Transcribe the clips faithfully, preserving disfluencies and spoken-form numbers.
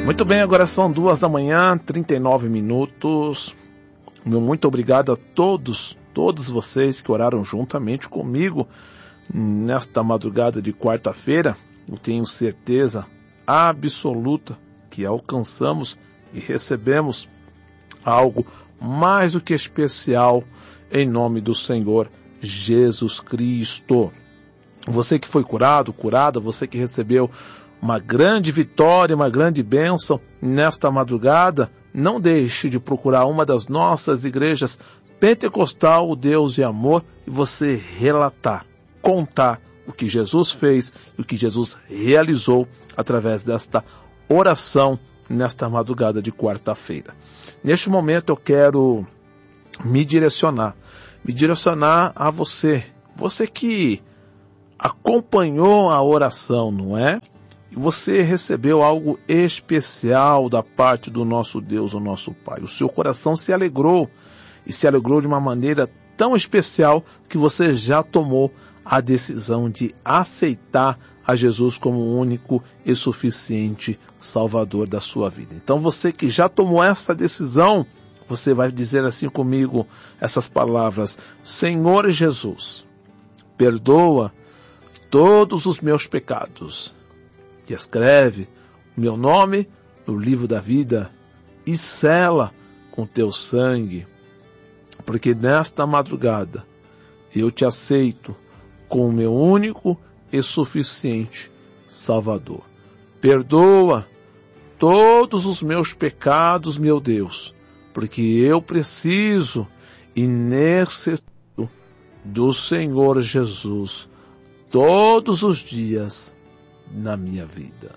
Muito bem, agora são duas da manhã, trinta e nove minutos. Meu muito obrigado a todos, todos vocês que oraram juntamente comigo nesta madrugada de quarta-feira. Eu tenho certeza absoluta que alcançamos e recebemos algo mais do que especial em nome do Senhor Jesus Cristo. Você que foi curado, curada, você que recebeu uma grande vitória, uma grande bênção nesta madrugada, não deixe de procurar uma das nossas igrejas pentecostal, o Deus de Amor, e você relatar, contar o que Jesus fez e o que Jesus realizou através desta oração nesta madrugada de quarta-feira. Neste momento eu quero me direcionar, me direcionar a você, você que acompanhou a oração, não é? E você recebeu algo especial da parte do nosso Deus, o nosso Pai. O seu coração se alegrou, e se alegrou de uma maneira tão especial que você já tomou a decisão de aceitar a Jesus como o único e suficiente Salvador da sua vida. Então você que já tomou essa decisão, você vai dizer assim comigo essas palavras: Senhor Jesus, perdoa todos os meus pecados e escreve o meu nome no livro da vida e sela com teu sangue, porque nesta madrugada eu te aceito como meu único e suficiente Salvador. Perdoa todos os meus pecados, meu Deus, porque eu preciso e necessito do Senhor Jesus todos os dias na minha vida.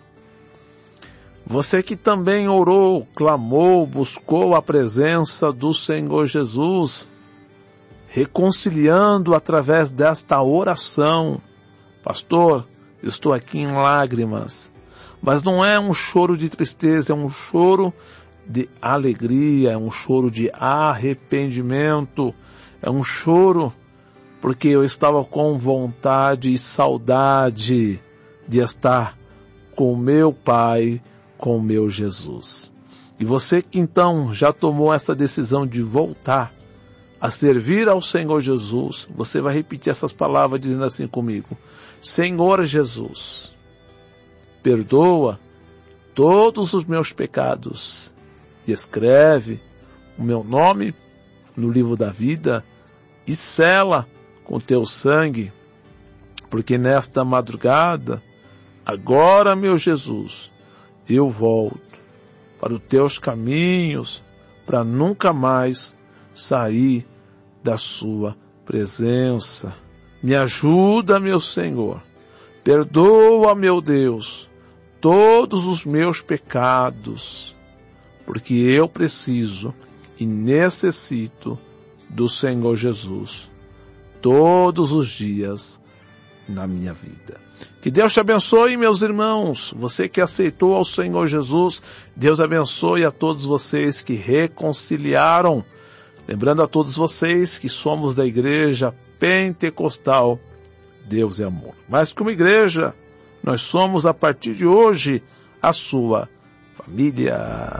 Você que também orou, clamou, buscou a presença do Senhor Jesus, reconciliando através desta oração. Pastor, eu estou aqui em lágrimas, mas não é um choro de tristeza, é um choro de alegria, é um choro de arrependimento, é um choro porque eu estava com vontade e saudade de estar com o meu Pai, com o meu Jesus. E você que então já tomou essa decisão de voltar a servir ao Senhor Jesus, você vai repetir essas palavras dizendo assim comigo: Senhor Jesus, perdoa todos os meus pecados e escreve o meu nome no livro da vida e sela com teu sangue, porque nesta madrugada, agora, meu Jesus, eu volto para os teus caminhos, para nunca mais sair da sua presença. Me ajuda, meu Senhor. Perdoa, meu Deus, todos os meus pecados, porque eu preciso e necessito do Senhor Jesus todos os dias na minha vida. Que Deus te abençoe, meus irmãos. Você que aceitou ao Senhor Jesus, Deus abençoe a todos vocês que reconciliaram. Lembrando a todos vocês que somos da Igreja Pentecostal Deus é Amor. Mais que uma igreja, nós somos a partir de hoje a sua família.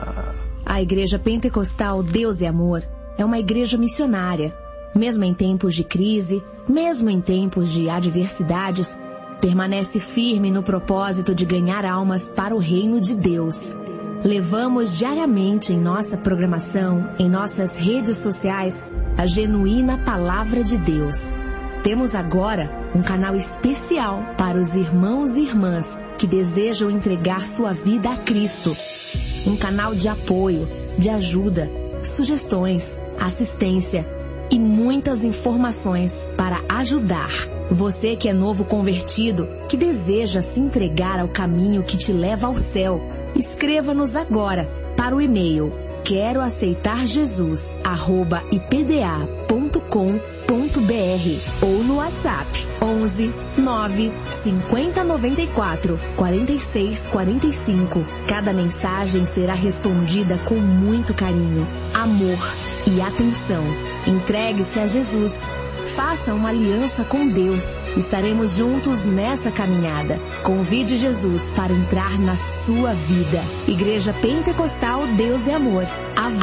A Igreja Pentecostal Deus é Amor é uma igreja missionária. Mesmo em tempos de crise, mesmo em tempos de adversidades, permanece firme no propósito de ganhar almas para o reino de Deus. Levamos diariamente em nossa programação, em nossas redes sociais, a genuína Palavra de Deus. Temos agora um canal especial para os irmãos e irmãs que desejam entregar sua vida a Cristo. Um canal de apoio, de ajuda, sugestões, assistência e muitas informações para ajudar. Você que é novo convertido, que deseja se entregar ao caminho que te leva ao céu, escreva-nos agora para o e-mail quero aceitar Jesus arroba i p d a ponto com ponto b r ou no WhatsApp onze nove cinquenta noventa e quatro quarenta e seis quarenta e cinco. Cada mensagem será respondida com muito carinho, amor e atenção. Entregue-se a Jesus. Faça uma aliança com Deus. Estaremos juntos nessa caminhada. Convide Jesus para entrar na sua vida. Igreja Pentecostal Deus e Amor. A